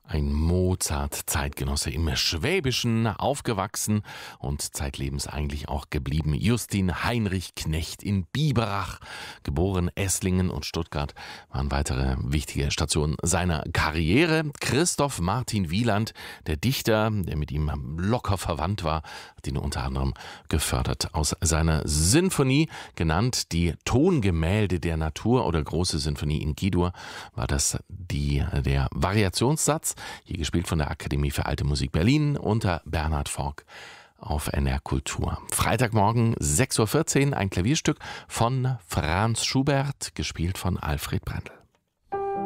Ein Mozart-Zeitgenosse, im Schwäbischen aufgewachsen und zeitlebens eigentlich auch geblieben. Justin Heinrich Knecht in Biberach, geboren Esslingen und Stuttgart, waren weitere wichtige Stationen seiner Karriere. Christoph Martin Wieland, der Dichter, der mit ihm locker verwandt war, hat ihn unter anderem gefördert. Aus seiner Sinfonie, genannt die Tongemälde der Natur oder Große Sinfonie in G-Dur, war das der Variationssatz, hier gespielt von der Akademie für Alte Musik Berlin unter Bernhard Forck auf NR Kultur. Freitagmorgen 6:14 Uhr, ein Klavierstück von Franz Schubert, gespielt von Alfred Brendel.